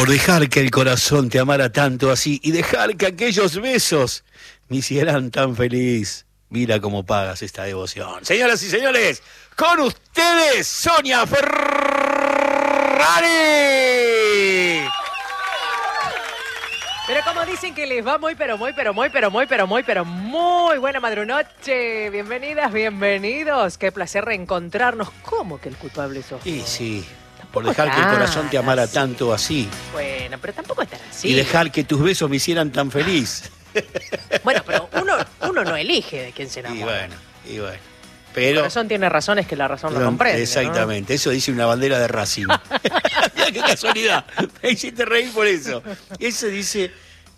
Por dejar que el corazón te amara tanto así y dejar que aquellos besos me hicieran tan feliz. Mira cómo pagas esta devoción. Señoras y señores, con ustedes, Sonia Ferrari. Pero como dicen que les va muy buena madrunoche. Bienvenidas, bienvenidos. Qué placer reencontrarnos. ¿Cómo que el culpable sos? Sí, sí. Por dejar que el corazón te amara tanto así. Bueno, pero tampoco es tan así. Y dejar que tus besos me hicieran tan feliz. Bueno, pero uno no elige de quién se enamora. Y bueno. El Pero corazón tiene razones que la razón no comprende. Exactamente, ¿no? Eso dice una bandera de Racing. Mira qué casualidad. Me hiciste reír por eso. Eso dice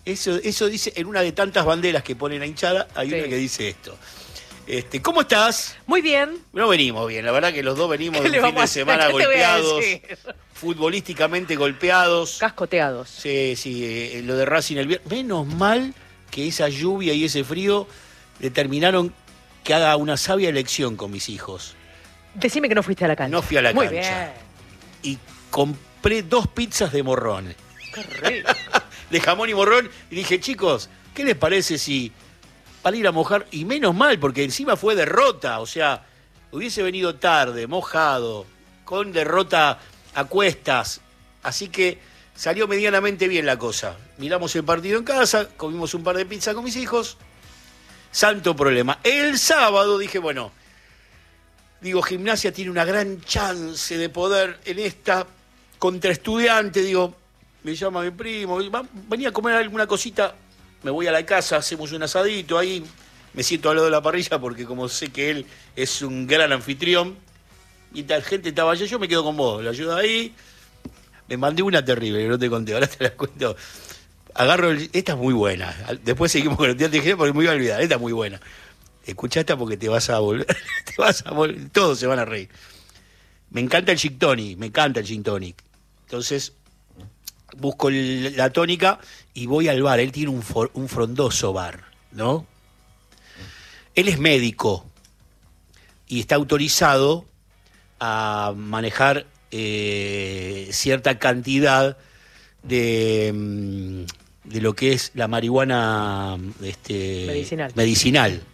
en una de tantas banderas que ponen a hinchada, hay una que dice esto. ¿Cómo estás? Muy bien. No venimos bien, la verdad que los dos venimos de un fin de semana golpeados, futbolísticamente golpeados. Cascoteados. Sí, lo de Racing el viernes. Menos mal que esa lluvia y ese frío determinaron que haga una sabia elección con mis hijos. Decime que no fuiste a la cancha. No fui a la Muy cancha. Bien. Y compré 2 pizzas de morrón. Qué rico. De jamón y morrón. Y dije, chicos, ¿qué les parece si para ir a mojar? Y menos mal, porque encima fue derrota. O sea, hubiese venido tarde, mojado, con derrota a cuestas. Así que salió medianamente bien la cosa. Miramos el partido en casa, comimos un par de pizzas con mis hijos. Santo problema. El sábado dije, bueno, Gimnasia tiene una gran chance de poder en esta contra Estudiante. Me llama mi primo, venía a comer alguna cosita, me voy a la casa, hacemos un asadito ahí, me siento al lado de la parrilla porque como sé que él es un gran anfitrión, y tal gente estaba allá, yo me quedo con vos, lo ayudo ahí, me mandé una terrible, que no te conté, ahora te la cuento. Agarro, esta es muy buena, después seguimos con el día de porque me voy a olvidar, esta es muy buena. Escuchá esta porque te vas a volver, todos se van a reír. Me encanta el gin tonic, entonces busco la tónica y voy al bar. Él tiene un frondoso bar, ¿no? Él es médico y está autorizado a manejar cierta cantidad de lo que es la marihuana medicinal.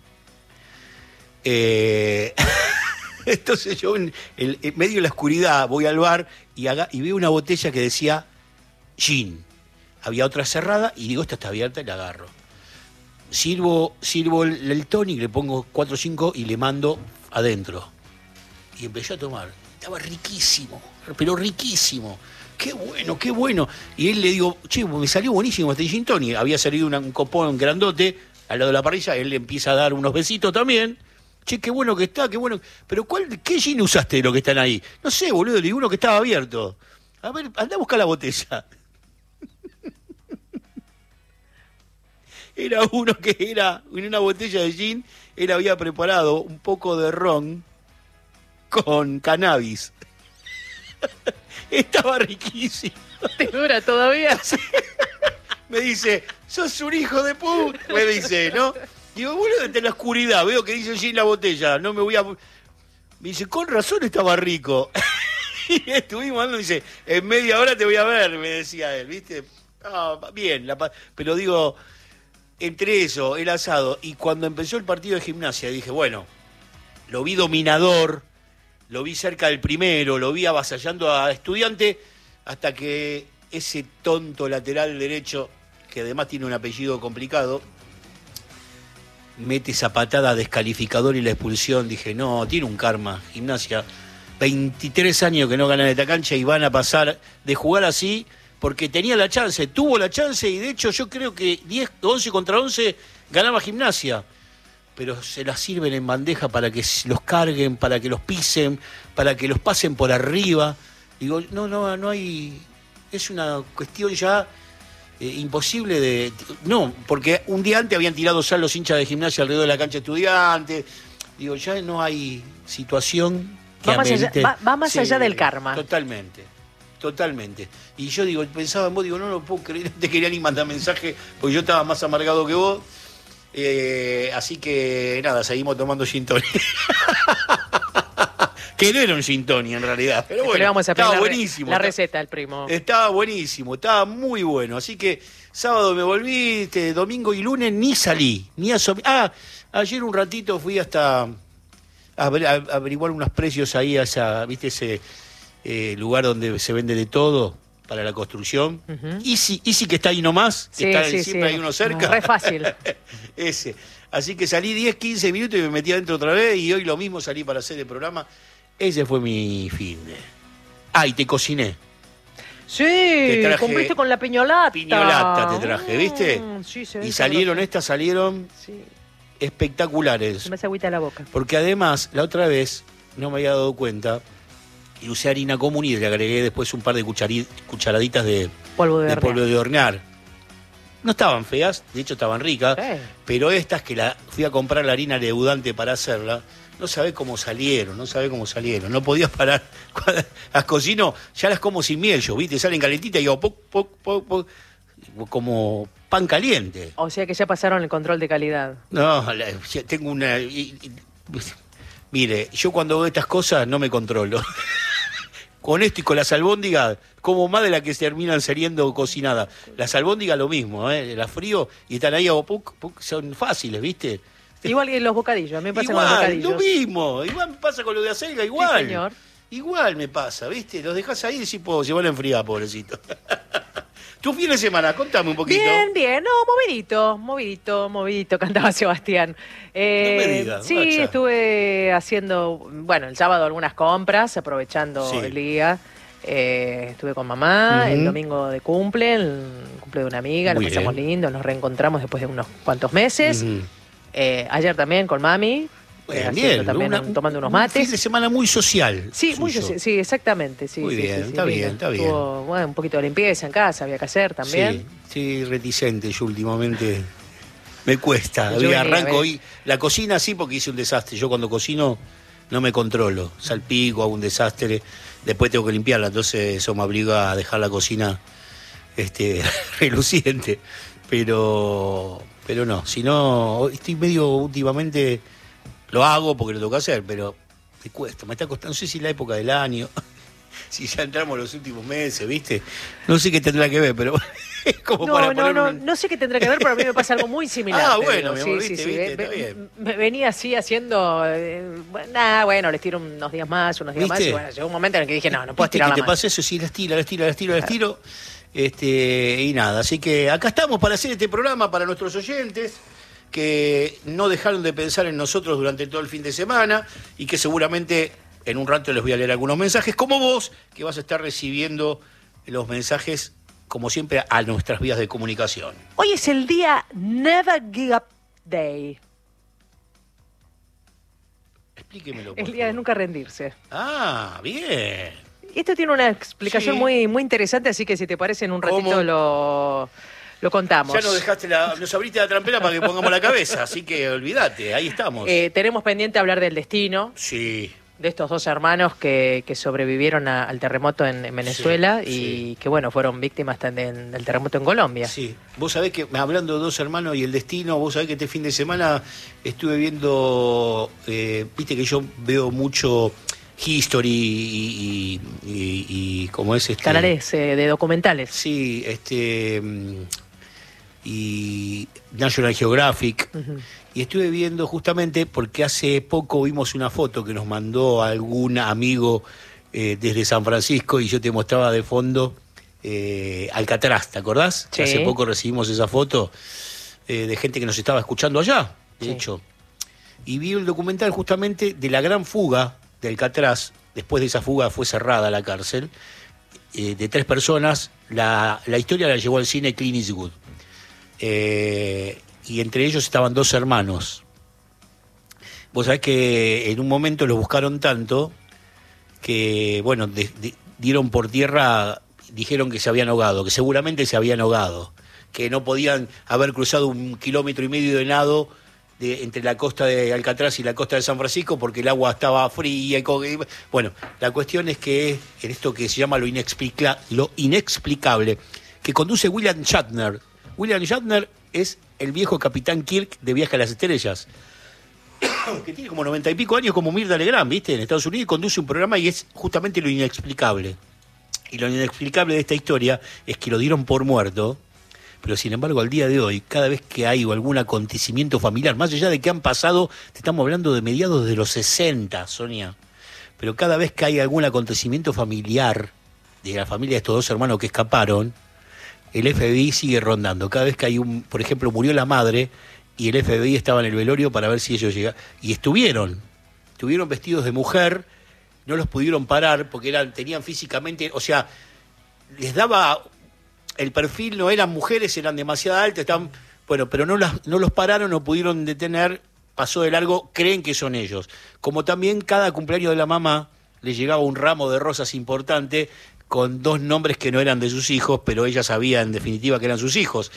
Entonces yo en medio de la oscuridad voy al bar y veo una botella que decía gin. Había otra cerrada y digo, esta está abierta y la agarro. Sirvo el tonic, le pongo 4 o 5 y le mando adentro. Y empecé a tomar. Estaba riquísimo, pero riquísimo. Qué bueno. Y él le digo, che, me salió buenísimo este gin tonic. Había salido un copón grandote al lado de la parrilla. Él le empieza a dar unos besitos también. Che, qué bueno que está, qué bueno. Pero ¿qué gin usaste de lo que están ahí? No sé, boludo, le digo uno que estaba abierto. A ver, anda a buscar la botella. Era uno que era, en una botella de gin, él había preparado un poco de ron con cannabis. Estaba riquísimo. ¿Te dura todavía? Sí. Me dice, sos un hijo de puta. Me dice, ¿no? Digo, boludo, entre la oscuridad, veo que dice gin la botella, no me voy a... Me dice, con razón estaba rico. Y estuvimos hablando, dice, en media hora te voy a ver, me decía él, ¿viste? Bien, pero digo, entre eso, el asado, y cuando empezó el partido de Gimnasia, dije, bueno, lo vi dominador, lo vi cerca del primero, lo vi avasallando a Estudiante, hasta que ese tonto lateral derecho, que además tiene un apellido complicado, mete esa patada descalificador y la expulsión. Dije, no, tiene un karma, Gimnasia. 23 años que no ganan esta cancha y van a pasar de jugar así porque tuvo la chance y de hecho yo creo que 11 contra 11 ganaba Gimnasia. Pero se las sirven en bandeja para que los carguen, para que los pisen, para que los pasen por arriba. Digo, no hay... Es una cuestión ya imposible de... No, porque un día antes habían tirado sal los hinchas de Gimnasia alrededor de la cancha Estudiante. Digo, ya no hay situación que va más allá del karma. Totalmente. Y yo pensaba en vos, no lo puedo creer, no te quería ni mandar mensaje, porque yo estaba más amargado que vos. Así que nada, seguimos tomando gin tonic. Que no era un gin tonic en realidad. Pero bueno, le vamos a pedir estaba buenísimo. La receta al primo. Estaba buenísimo, estaba muy bueno. Así que sábado me volví, domingo y lunes ni salí. Ayer un ratito fui hasta a averiguar unos precios ahí a ¿viste ese lugar donde se vende de todo para la construcción? Uh-huh. Easy que está ahí nomás, que siempre hay uno cerca. Re fácil. Ese. Así que salí 10, 15 minutos y me metí adentro otra vez y hoy lo mismo salí para hacer el programa. Ese fue mi fin de... y te cociné. Sí, cumpliste con la piñolata. Piñolata te traje, ¿viste? Sí, y salieron sí. Espectaculares. Se me hace agüita la boca. Porque además, la otra vez, no me había dado cuenta, y usé harina común y le agregué después un par de cucharaditas de polvo de hornear. No estaban feas, de hecho estaban ricas, pero estas que fui a comprar la harina leudante para hacerla, no sabés cómo salieron. No podías parar. Cuando las cocino, ya las como sin miel, ¿viste? Salen calentitas y digo, poc, como pan caliente. O sea que ya pasaron el control de calidad. No, tengo una... mire, yo cuando veo estas cosas no me controlo. Con esto y con las albóndigas, como más de las que se terminan saliendo cocinadas. Las albóndigas lo mismo, las frío y están ahí, son fáciles, ¿viste? Igual que los bocadillos, a mí me pasa con los bocadillos. Lo mismo, igual me pasa con lo de acelga, igual. Sí, señor. Igual me pasa, ¿viste? Los dejás ahí y decís, se van a enfriar, pobrecito. ¿Tu fin de semana? Contame un poquito. Bien. No, movidito, cantaba Sebastián. No me digas. Sí, Macha. estuve haciendo, el sábado algunas compras, aprovechando el día. Estuve con mamá, el domingo de cumple, el cumple de una amiga, lo pasamos lindo, nos reencontramos después de unos cuantos meses. Ayer también con mami. Bien, tomando unos mates. Un fin de semana muy social. Sí, muy social, sí, exactamente. Sí, muy bien, está bien. Tuvo, un poquito de limpieza en casa, había que hacer también. Sí, reticente yo últimamente. Me cuesta. Arranco hoy. La cocina sí, porque hice un desastre. Yo cuando cocino no me controlo. Salpico, hago un desastre. Después tengo que limpiarla, entonces eso me obliga a dejar la cocina reluciente. Pero no, si no, estoy medio últimamente... Lo hago porque lo tengo que hacer, pero me está costando, no sé si la época del año, si ya entramos en los últimos meses, ¿viste? No sé qué tendrá que ver, pero es como no sé qué tendrá que ver, pero a mí me pasa algo muy similar. Bueno, mi amor, ¿viste? Está bien. Me venía así haciendo, les tiro unos días más, y bueno, llegó un momento en el que dije, no puedo estirar más. ¿Te pasa eso? Sí, la estiro. Y nada, así que acá estamos para hacer este programa para nuestros oyentes, que no dejaron de pensar en nosotros durante todo el fin de semana y que seguramente en un rato les voy a leer algunos mensajes, como vos, que vas a estar recibiendo los mensajes, como siempre, a nuestras vías de comunicación. Hoy es el día Never Give Up Day. Explíquemelo. El día de nunca rendirse. Bien. Esto tiene una explicación muy, muy interesante, así que si te parece en un ratito lo contamos. Ya nos abriste la trampera para que pongamos la cabeza, así que olvídate, ahí estamos. Tenemos pendiente hablar del destino. Sí. De estos dos hermanos que sobrevivieron al terremoto en Venezuela y que, fueron víctimas también del terremoto en Colombia. Sí. Vos sabés que, hablando de dos hermanos y el destino, vos sabés que este fin de semana estuve viendo, viste que yo veo mucho History y ¿cómo es canales de documentales. Sí, y National Geographic. Uh-huh. Y estuve viendo justamente porque hace poco vimos una foto que nos mandó algún amigo desde San Francisco y yo te mostraba de fondo Alcatraz, ¿te acordás? Sí. Hace poco recibimos esa foto de gente que nos estaba escuchando allá, de hecho. Y vi el documental justamente de la gran fuga de Alcatraz. Después de esa fuga fue cerrada la cárcel, de 3 personas. La historia la llevó al cine Clint Eastwood. Y entre ellos estaban 2 hermanos. Vos sabés que en un momento los buscaron tanto que, dieron por tierra, dijeron que se habían ahogado, que seguramente se habían ahogado, que no podían haber cruzado 1,5 kilómetros de nado entre la costa de Alcatraz y la costa de San Francisco porque el agua estaba fría. La cuestión es que en esto que se llama lo inexplicable, que conduce William Shatner. William Shatner es el viejo Capitán Kirk de Viaje a las Estrellas. que tiene como 90 y pico años, como Mirta Legrand, ¿viste? En Estados Unidos, y conduce un programa y es justamente lo inexplicable. Y lo inexplicable de esta historia es que lo dieron por muerto, pero sin embargo al día de hoy, cada vez que hay algún acontecimiento familiar, más allá de que han pasado, te estamos hablando de mediados de los 60, Sonia, pero cada vez que hay algún acontecimiento familiar de la familia de estos dos hermanos que escaparon, el FBI sigue rondando. Cada vez que hay por ejemplo, murió la madre y el FBI estaba en el velorio para ver si ellos llegaban. Y estuvieron vestidos de mujer, no los pudieron parar porque tenían físicamente, o sea, les daba el perfil, no eran mujeres, eran demasiado altas, pero no los pararon, no pudieron detener, pasó de largo, creen que son ellos. Como también cada cumpleaños de la mamá le llegaba un ramo de rosas importante con dos nombres que no eran de sus hijos, pero ella sabía en definitiva que eran sus hijos.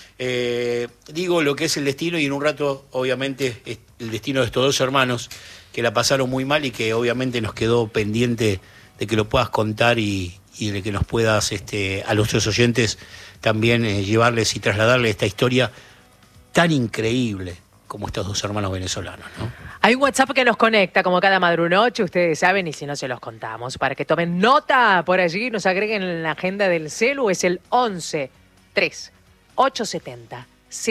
Digo lo que es el destino y en un rato, obviamente, es el destino de estos dos hermanos que la pasaron muy mal y que obviamente nos quedó pendiente de que lo puedas contar y de que nos puedas, a nuestros oyentes, también llevarles y trasladarles esta historia tan increíble como estos dos hermanos venezolanos, ¿no? Hay un WhatsApp que nos conecta como cada madrunoche, ustedes saben, y si no se los contamos, para que tomen nota por allí, nos agreguen en la agenda del celu, es el 11 3 870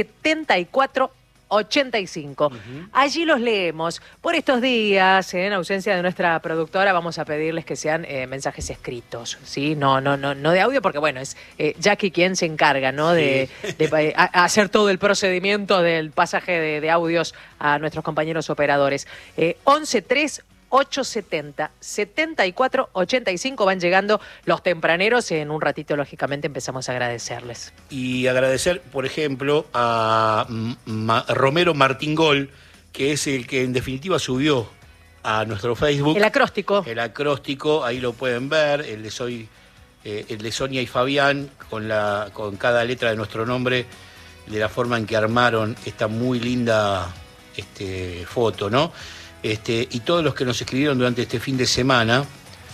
74 85. Allí los leemos. Por estos días, en ausencia de nuestra productora, vamos a pedirles que sean mensajes escritos, ¿sí? No de audio, porque bueno, es Jackie quien se encarga, ¿no? De hacer todo el procedimiento del pasaje de audios a nuestros compañeros operadores. 11 3 870 74 85 van llegando los tempraneros. En un ratito, lógicamente, empezamos a agradecerles. Y agradecer, por ejemplo, a Romero Martingol, que es el que en definitiva subió a nuestro Facebook. El acróstico. El acróstico, ahí lo pueden ver, el de Sonia y Fabián, con cada letra de nuestro nombre, de la forma en que armaron esta muy linda foto, ¿no? Y todos los que nos escribieron durante este fin de semana,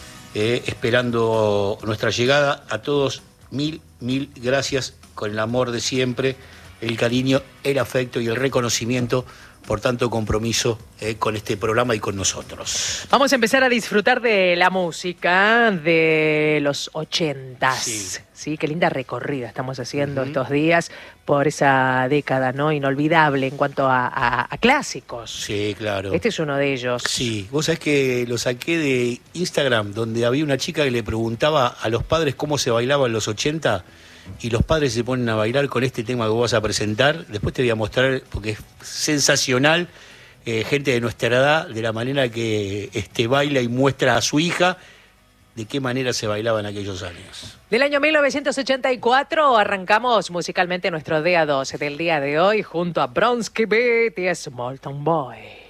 esperando nuestra llegada, a todos mil gracias, con el amor de siempre, el cariño, el afecto y el reconocimiento por tanto compromiso con este programa y con nosotros. Vamos a empezar a disfrutar de la música de los 80s. Sí, qué linda recorrida estamos haciendo estos días por esa década, ¿no? Inolvidable en cuanto a clásicos. Sí, claro. Este es uno de ellos. Sí, vos sabés que lo saqué de Instagram, donde había una chica que le preguntaba a los padres cómo se bailaba en los 80, y los padres se ponen a bailar con este tema que vos vas a presentar. Después te voy a mostrar, porque es sensacional, gente de nuestra edad, de la manera que baila y muestra a su hija de qué manera se bailaba en aquellos años. Del año 1984 arrancamos musicalmente nuestro día 12 del día de hoy junto a Bronski Beat y Small Town Boy.